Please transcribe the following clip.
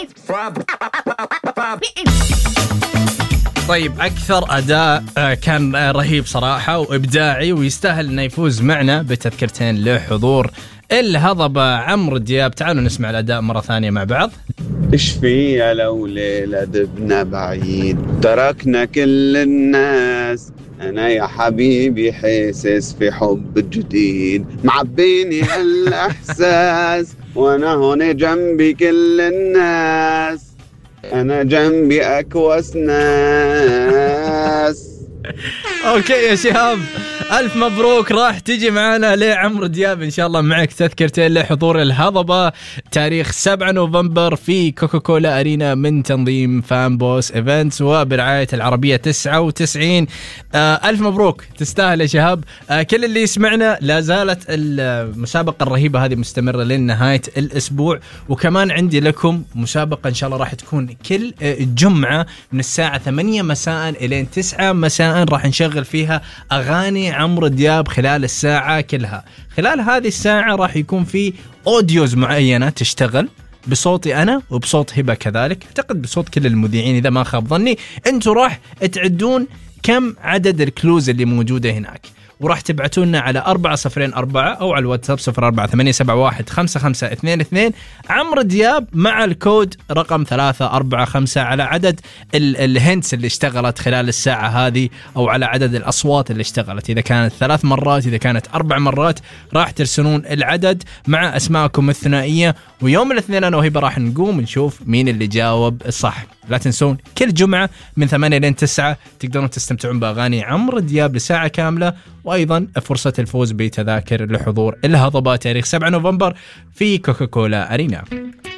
طيب أكثر أداء كان رهيب صراحة وإبداعي ويستاهل أنه يفوز معنا بتذكرتين لحضور الهضبة عمرو دياب. تعالوا نسمع الأداء مرة ثانية مع بعض. إيش في لو ليلة دبنا بعيد تركنا كل الناس، أنا يا حبيبي حاسس في حب جديد معبيني هالإحساس، وأنا هون جنبي كل الناس، أنا جنبي أكوس ناس. أوكي يا شهاب، ألف مبروك، راح تيجي معنا لعمرو دياب إن شاء الله، معك تذكرتين لحضور الهضبة تاريخ 7 نوفمبر في كوكاكولا أرينا من تنظيم فان بوس إيفنتس وبرعاية العربية 99. ألف مبروك، تستاهل يا شهاب. كل اللي يسمعنا، لا زالت المسابقة الرهيبة هذه مستمرة لنهاية الأسبوع، وكمان عندي لكم مسابقة إن شاء الله راح تكون كل جمعة من الساعة 8 مساء إلى 9 مساء، راح نشغل فيها أغاني عمرو دياب خلال الساعة كلها. خلال هذه الساعة راح يكون في أوديوز معينة تشتغل بصوتي أنا وبصوت هبة كذلك، أعتقد بصوت كل المذيعين إذا ما خاب ظني. أنتوا راح تعدون كم عدد الكلوز اللي موجودة هناك، وراح تبعتونا على 404 أو على الواتساب 0487715522 عمرو دياب مع الكود رقم 345 على عدد الهنتس اللي اشتغلت خلال الساعة هذه، أو على عدد الأصوات اللي اشتغلت. إذا كانت 3 مرات، إذا كانت 4 مرات، راح ترسلون العدد مع أسماءكم الثنائية، ويوم الاثنين أنا وهبة راح نقوم نشوف مين اللي جاوب الصح. لا تنسون كل جمعة من 8 إلى 9 تقدرون تستمتعون بأغاني عمرو دياب لساعة كاملة، وأيضا فرصة الفوز بتذاكر لحضور الهضبة تاريخ 7 نوفمبر في كوكاكولا أرينا.